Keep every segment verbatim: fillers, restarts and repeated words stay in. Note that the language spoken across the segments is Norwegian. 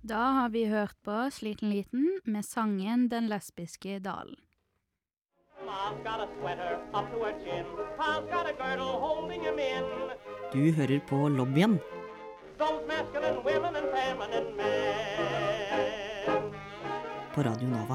Da har vi hørt på Sliten Liten med sangen Den lesbiske dalen. Du hører på Lobbyen på Radio Nova.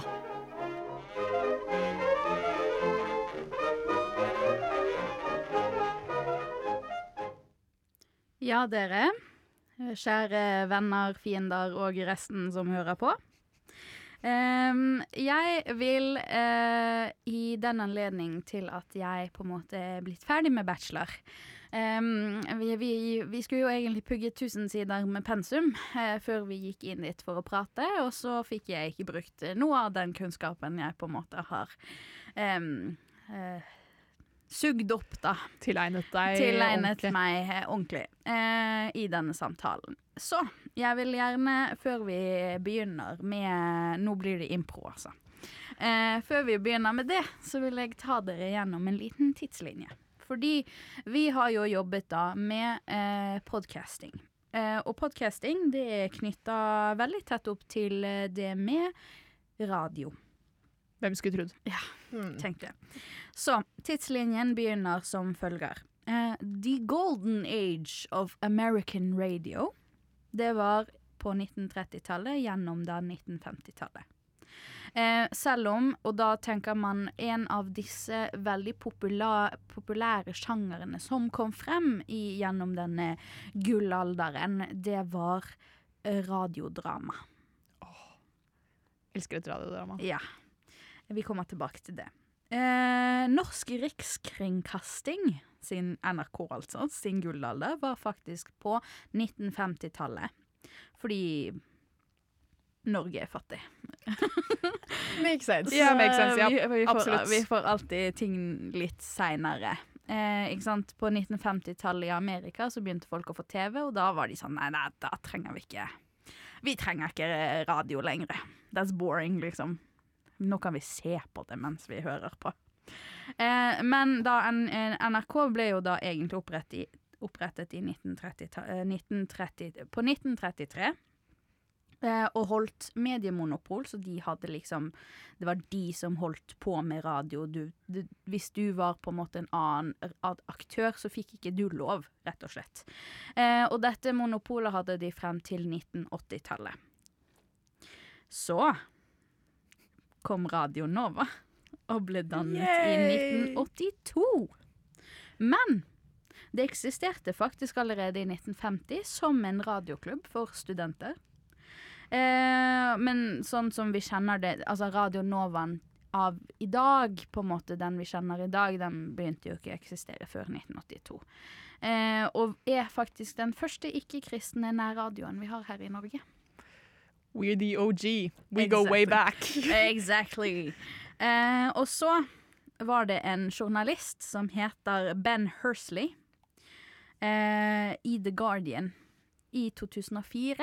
Ja, dere, kjære venner, fiender og resten som hører på. Um, jeg vil uh, i den anledning til at jeg på en måte er blitt ferdig med bachelor. Um, vi, vi, vi skulle jo egentlig pugge tusen sider med pensum uh, før vi gikk inn dit for å prate, og så fikk jeg ikke brukt noe av den kunnskapen jeg på en måte har um, uh, sugd opp da. Tilegnet deg Tilegnet ordentlig. meg eh, ordentlig eh, i denne samtalen. Så jeg vil gjerne, før vi begynner med, nå blir det impro altså. Eh, før vi begynner med det, så vil jeg ta dere gjennom en liten tidslinje. Fordi vi har jo jobbet da med eh, podcasting. Eh, og podcasting, det er knyttet veldig tett opp til det med radio. Hvem skulle trodd? Ja, Hmm. tenkte jeg. Så, tidslinjen begynner som følger. Uh, the golden age of American radio, det var på nitten trettitallet gjennom da nitten femtitallet. Uh, selv om, og da tenker man en av disse veldig populære, populære sjangerene som kom frem i, gjennom denne gullalderen, det var uh, radiodrama. Elsker et radiodrama. Ja. Vi kommer tilbake til det. Eh, Norsk Rikskringkasting, sin N R K altså, sin gullalder, var faktisk på nitten femtitallet. Fordi Norge er fattig. Makes sense. Så Ja, makes sense, ja. vi, vi, får, Absolutt. vi får alltid ting litt senere. Eh, ikke sant? På nitten femtitallet i Amerika så begynte folk å få T V, og da var de sånn, nei, nei, da trenger vi ikke, vi trenger ikke radio lenger. That's boring, liksom. Nå kan vi se på det mens vi hører på. Eh, men da en, en N R K ble jo da egentlig opprettet i, opprettet i nitten tretti, eh, nitten tretti, på nitten trettitre. Eh, og holdt mediemonopol, så de hadde liksom, det var de som holdt på med radio. Du, du, hvis du var på en måte en annen aktør, så fikk ikke du lov, rett og slett. Eh, og dette monopolet hadde de frem til nitten åttitallet. Så kom Radio Nova og ble dannet Yay! i nitten åttito. Men det eksisterte faktisk allerede i nitten femti som en radioklubb for studenter. Eh, men sånn som vi kjenner det, altså Radio Novaen av i dag, på en måte den vi kjenner i dag, den begynte jo ikke å eksistere før nitten åttito. Eh, og er faktisk den første ikke-kristne nærradioen vi har her i Norge. We're the O G. We Exactly. go way back. Exactly. Eh, og så var det en journalist som heter Ben Hersley eh, i The Guardian i to tusen og fire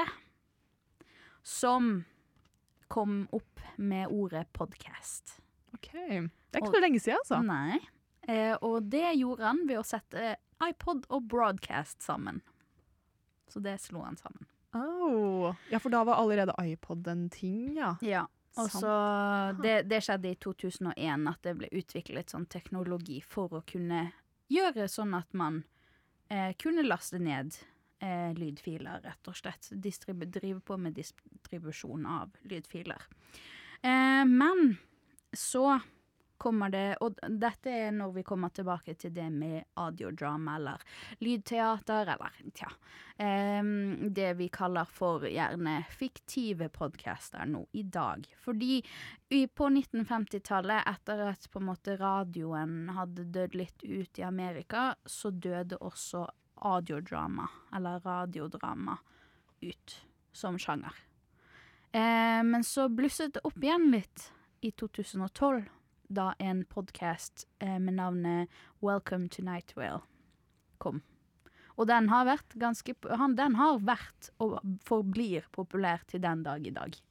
som kom opp med ordet podcast. Ok, det er ikke Og- så lenge siden, altså. Nei. Eh, og det gjorde han ved å sette iPod og broadcast sammen. Så det slo han sammen. Oh. Ja, for da var allerede iPod en ting, ja. Ja. Og Sant. så det, det skjedde i to tusen og en at det ble utviklet sånn teknologi for å kunne gjøre sånn at man eh, kunne laste ned eh, lydfiler, rett og slett. Distribu- drive på med distribusjon av lydfiler. Eh, men så kommer det, og dette er når vi kommer tilbake til det med audiodrama eller lydteater, eller tja, um, det vi kaller for gjerne fiktive podcaster nå i dag. Fordi i, på nitten femtitallet, etter at på en måte radioen hadde dødd litt ut i Amerika, så døde også audiodrama, eller radiodrama, ut som sjanger. Eh, men så blusset det opp igjen litt i to tusen og tolv, da en podcast eh, med navnet Welcome to Night Vale kom. Og den har vært ganske, han, den har vært og forblir populær til den dag i dag.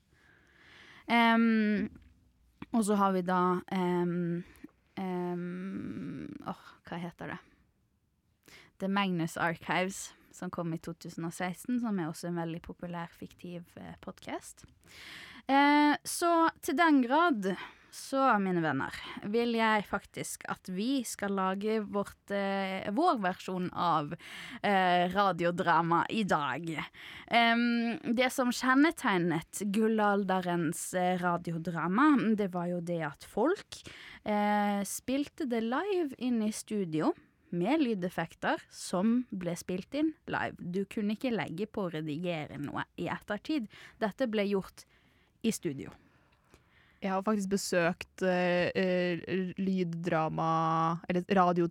Um, og så har vi da um, um, åh, hva heter det? The Magnus Archives, som kom i to tusen og seksten, som er også en veldig populær fiktiv eh, podcast. Eh, så til den grad, så mine venner, vil jeg faktisk at vi skal lage vårt, eh, vår versjon av eh, radiodrama i dag. Um, det som kjennetegnet gullalderens eh, radiodrama, det var jo det at folk eh, spilte det live inn i studio, med lydeffekter som ble spilt inn live. Du kunne ikke legge på å redigere noe i ettertid. Dette ble gjort i studio. Jeg har faktisk besøkt uh, uh, lyddrama, eller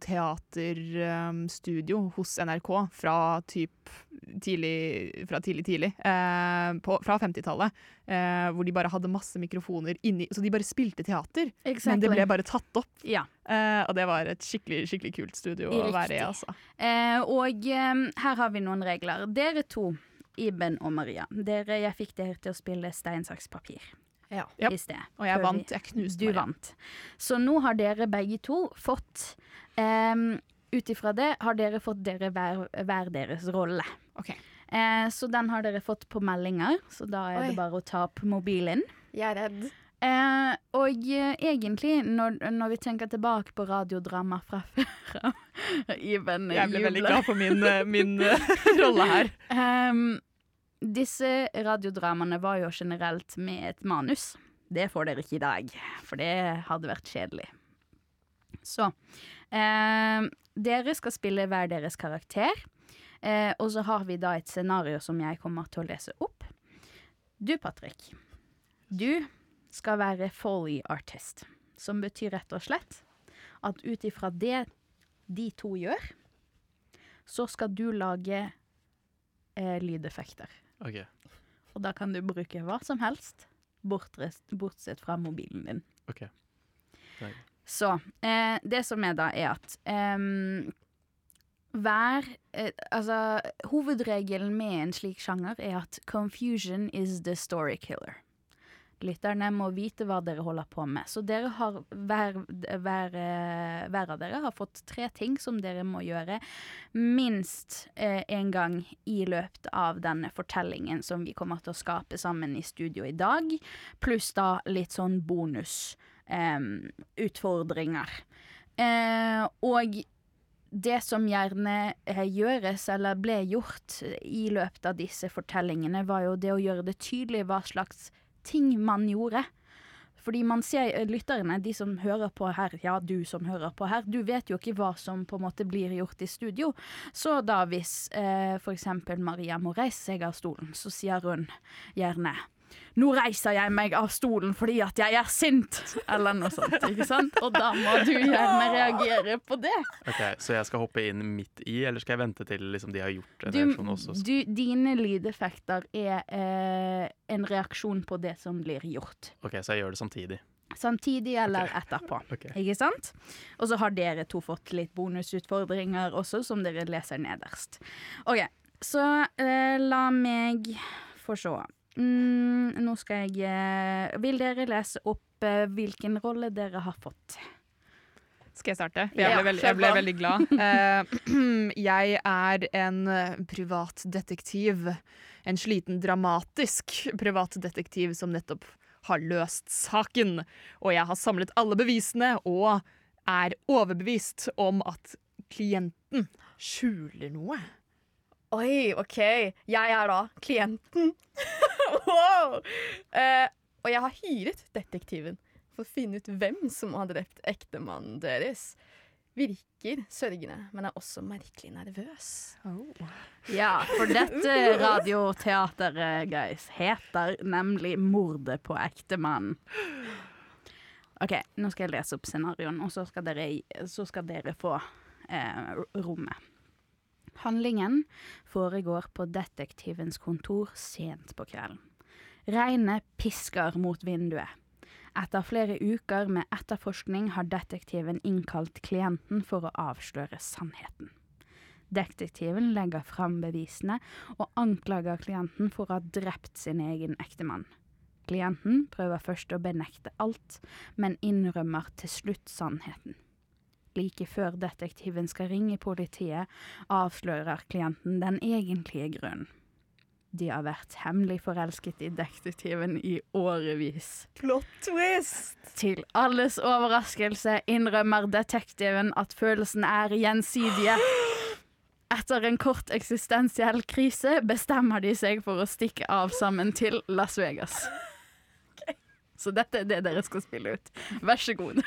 radioteaterstudio um, hos N R K fra typ tidlig, fra tidlig, tidlig, uh, på, fra femtitallet, uh, hvor de bare hadde masse mikrofoner inni, så de bare spilte teater, exactly. Men det ble bare tatt opp. Ja. Uh, og det var et skikkelig, skikkelig kult studio Riktig. Å være i, altså. Uh, og um, her har vi noen regler. Dere to, Iben og Maria, dere, jeg fikk dere til å spille stein, saks, papir. Ja. I sted. Og jeg vant, jeg knuste Du vant. Så nå har dere begge to fått, um, ut ifra det, har dere fått dere hver, hver deres rolle. Okay. Uh, så den har dere fått på meldinger, så da er Oi. Det bare å ta opp mobilen. Jeg er redd. Uh, og uh, egentlig, når, når vi tenker tilbake på radiodrama fra før, Iben Jeg ble jubler. Veldig glad for min, min rolle her. Um, Disse radiodramaene var jo generelt med et manus. Det får dere ikke i dag, for det hadde vært kjedelig. Så, eh, dere skal spille hver deres karakter, eh, og så har vi da et scenario som jeg kommer til å lese opp. Du, Patrick, du skal være Foley artist, som betyr rett og slett at ut ifra det de to gjør, så skal du lage eh, lydeffekter. Okay. Og da kan du bruke hva som helst, bortrest, bortsett fra mobilen din. Ok. Nei. Så, eh, det som er da er at eh, hver, eh, altså, hovedregelen med en slik sjanger er at confusion is the story killer. Lytterne må vite hva dere holder på med. Så dere har, hver, hver, hver av dere har fått tre ting som dere må gjøre minst eh, en gang i løpet av denne fortellingen som vi kommer til å skape sammen i studio i dag, pluss da litt sånn bonus eh, utfordringer. Eh, og det som gjerne eh, gjøres eller ble gjort i løpet av disse fortellingene var jo det å gjøre det tydelig hva slags ting man gjorde. Fordi man ser, lytterne, de som hører på her, ja, du som hører på her, du vet jo ikke hva som på en måte blir gjort i studio. Så da hvis eh, for eksempel Maria må reise seg av stolen, så sier hun gjerne nå reiser jeg meg av stolen fordi at jeg er sint, eller noe sånt, ikke sant? Og da må du gjerne reagere på det. Ok, så jeg skal hoppe inn midt i, eller skal jeg vente til liksom, de har gjort en du, reaksjon også? Du, dine lydeffekter er eh, en reaksjon på det som blir gjort. Ok, så jeg gjør det samtidig? Samtidig eller okay. etterpå, okay. Ikke sant? Og så har dere to fått litt bonusutfordringer også, som dere leser nederst. Ok, så eh, la meg få se. Mm, nå skal jeg uh, vil dere lese opp uh, hvilken rolle dere har fått? Skal jeg starte? For jeg ble, veldig, jeg ble veldig glad. uh, Jeg er en privatdetektiv. En sliten, dramatisk privatdetektiv som nettopp har løst saken. Og jeg har samlet alle bevisene og er overbevist om at klienten skjuler noe. Oi, ok. Jeg er da klienten. Wow! Uh, og jeg har hyret detektiven for å finne ut hvem som har drept ektemannen deres. Virker sørgende, men er også merkelig nervøs. Oh. Ja, for dette radioteateret, guys, heter nemlig Mordet på ektemannen. Ok, nå skal jeg lese opp scenarioen, og så skal dere, så skal dere få eh, rommet. Handlingen foregår på detektivens kontor sent på kvelden. Regnet pisker mot vinduet. Etter flere uker med etterforskning har detektiven innkalt klienten for å avsløre sannheten. Detektiven legger fram bevisene og anklager klienten for å ha drept sin egen ektemann. Klienten prøver først å benekte alt, men innrømmer til slutt sannheten. like før detektiven skal ringe politiet, avslører klienten den egentlige grunnen. De har vært hemmelig forelsket i detektiven i årevis. Plot twist! Til alles overraskelse innrømmer detektiven at følelsen er gjensidige. Etter en kort eksistensiell krise bestemmer de seg for å stikke av sammen til Las Vegas. Okay. Så dette er det dere skal spille ut. Vær så god.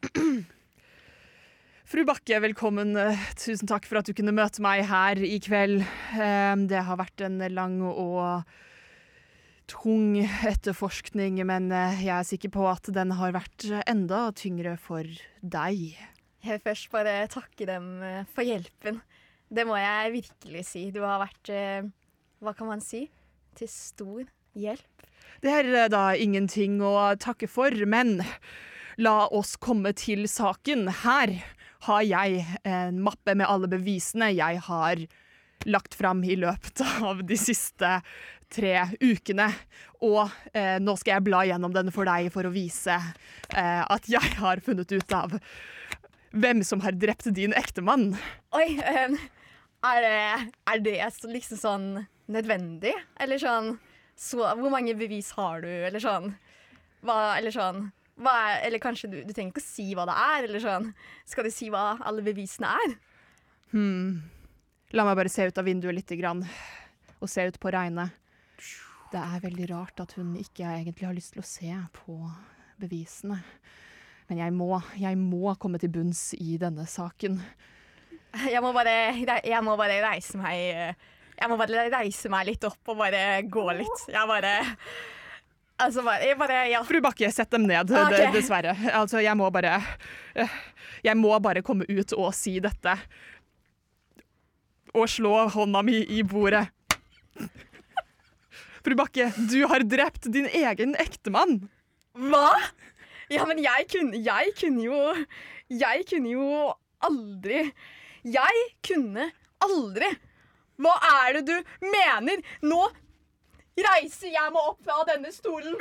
Fru Bakke, velkommen. Tusen takk for at du kunne møte meg her i kveld. Det har vært en lang og tung etterforskning, men jeg er sikker på at den har vært enda tyngre for deg. Jeg vil først bare takke dem for hjelpen. Det må jeg virkelig si. Du har vært, hva kan man si, til stor hjelp. Det er da ingenting å takke for, men la oss komme til saken. Her har jeg en mappe med alle bevisene jeg har lagt fram i løpet av de siste tre ukene. Og eh, nå skal jeg bla gjennom den for deg for å vise eh, at jeg har funnet ut av hvem som har drept din ektemann. Oi, um, er det, er det liksom sånn nødvendig? Eller sånn, så, hvor mange bevis har du? Eller sånn, hva, eller sånn, hva er, eller kanskje du, du trenger ikke å si hva det er, eller sånn, skal du si hva alle bevisene er? Hmm. La meg bare se ut av vinduet litt grann, og se ut på regnet. Det er veldig rart at hun ikke egentlig har lyst til å se på bevisene. Men jeg må, jeg må komme til bunns i denne saken. Jeg må bare, jeg må bare reise meg, jeg må bare reise meg litt opp og bare gå litt. Jeg bare, altså bare, jeg bare, ja. Fru Bakke, sett dem ned, Okay. d- dessverre. Altså, jeg må bare, jeg må bare komme ut og si dette. Og slå hånda mi i bordet. Fru Bakke, du har drept din egen ektemann. Hva? Ja, men jeg kunne, jeg kunne jo, jeg kunne jo aldri, jeg kunne aldri. Hva er det du mener? Nå reiser jeg meg opp fra denne stolen.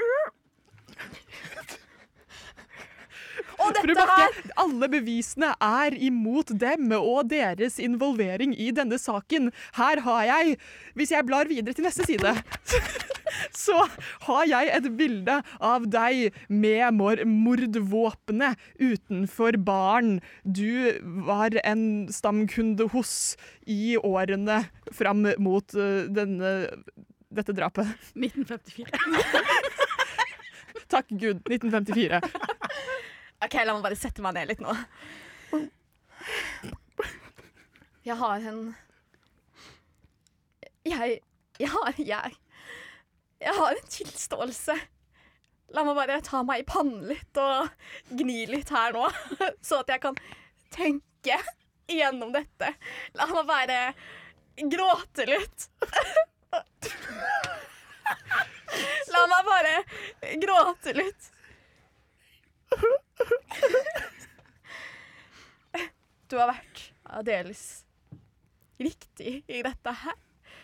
Og Fru dette Bakke, her, alle bevisene er imot dem og deres involvering i denne saken. Her har jeg, hvis jeg blar videre til neste side, så har jeg et bilde av deg med mor- mordvåpenet utenfor baren du var en stamkunde hos i årene fram mot uh, denne, dette drapet. nitten femtifire. Takk Gud, nitten femtifire. ok, la meg bare sette meg ned litt nå. Jeg har en, jeg, jeg har, jeg, jeg har en tilståelse. La meg bare ta meg i pannen litt og gni litt her nå, så at jeg kan tenke igjennom dette. La meg bare gråte litt. La meg bare gråte litt. Du har vært aldeles riktig i dette her.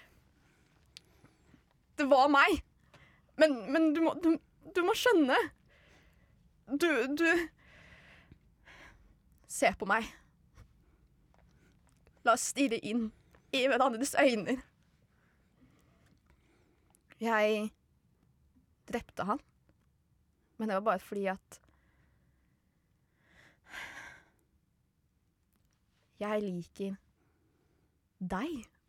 Det var meg. Men, men du, må, du, du må skjønne. Du, du Se på meg. La oss stirre inn i hverandres øyne. Jeg drepte han. Men det var bare fordi at jeg liker deg.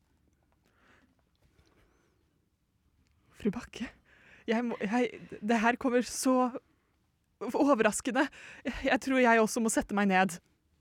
Fru Bakke, jeg må, jeg, det her kommer så overraskende. Jeg tror jeg også må sette meg ned.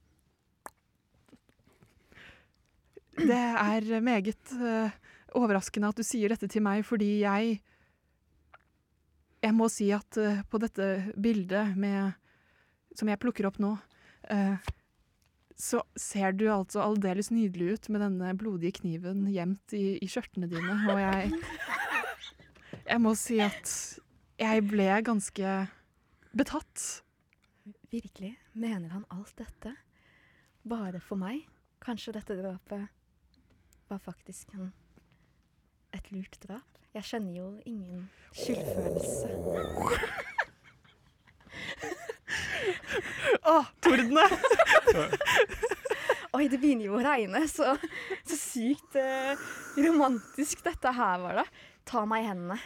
Det er meget uh, overraskende at du sier dette til meg, fordi jeg Jeg må si at uh, på dette bildet med, som jeg plukker opp nå, uh, så ser du altså aldeles nydelig ut med denne blodige kniven gjemt i, i skjørtene dine, og jeg Jeg må si at jeg ble ganske betatt. Virkelig? Mener han alt dette? Bare for meg? Kanskje dette drapet var faktisk en, et lurt drap? Jeg kjenner jo ingen skyldfølelse. Å, tordene! Oi, det begynner jo å regne, så, så sykt eh, romantisk dette her var det. Ta meg i hendene.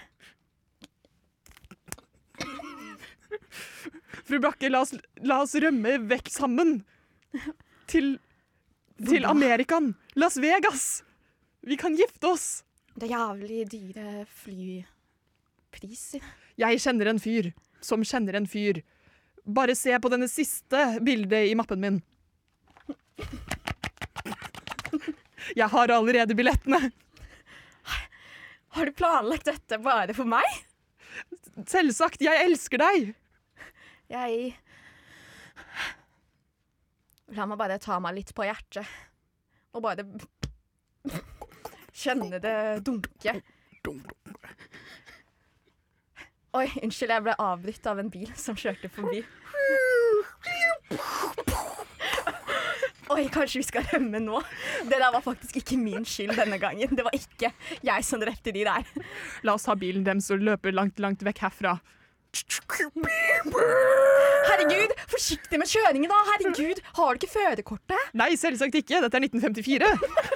Fru Brakke, la oss, la oss rømme vekk sammen. Til, til Amerikan. Las Vegas. Vi kan gifte oss. Det er jævlig dyre flypriser. Jeg kjenner en fyr som kjenner en fyr. Bare se på denne siste bildet i mappen min. Jeg har allerede billettene. Har du planlagt dette bare for meg? Selvsagt, jeg elsker deg. Jeg La meg bare ta meg litt på hjertet. Og bare kjenne det dunke. Oi, unnskyld, jeg ble avbrutt av en bil som kjørte forbi. Oi, kanskje vi skal rømme nå. Det der var faktisk ikke min skyld denne gangen. Det var ikke jeg som drepte de der. La oss ha bilen deres og løpe langt, langt vekk herfra. Herregud, forsiktig med kjøringen da. Herregud, har du ikke førerkortet? Nei, selvsagt ikke. Dette er nitten femtifire.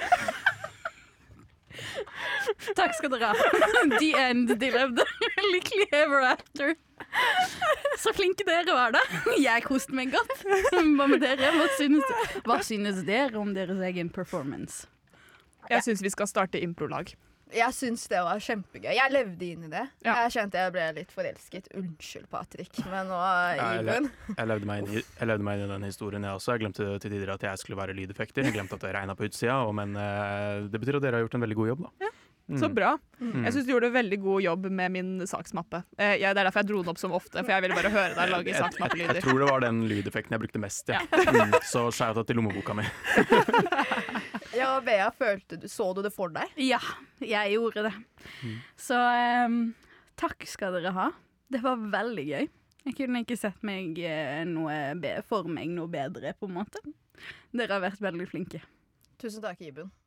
Takk skal dere ha. The end. De levde lykkelig ever after. Så flinke dere var da. Jeg koste meg godt. Hva med dere? Hva synes, hva synes dere om deres egen performance? Jeg synes vi skal starte improlag. Jeg synes det var kjempegøy. Jeg levde inn i det. Ja. Jeg kjente jeg ble litt forelsket. Unnskyld, Patrick, men nå Ja, jeg, Iben. le jeg, levde meg inn i, jeg levde meg inn i den historien, jeg også. Jeg glemte til tider at jeg skulle være lydeffekter. Jeg glemte at det regnet på utsida, og, men eh, det betyr at dere har gjort en veldig god jobb, da. Ja. Så bra. Mm. Jeg synes du gjorde en veldig god jobb med min saksmappe. Eh, jeg, det er derfor jeg dro den opp som ofte, for jeg ville bare høre deg lage Jeg, jeg, saksmappelyder. jeg tror det var den lydeffekten jeg brukte mest, ja. Mm, så shout-out til lommeboka mi. Ja, Bea, følte du, så du det for deg? Ja, jeg gjorde det. Mm. Så um, takk skal dere ha. Det var veldig gøy. Jeg kunne ikke sett meg eh, noe be for meg noe bedre, på en måte. Dere har vært veldig flinke. Tusen takk, Iben.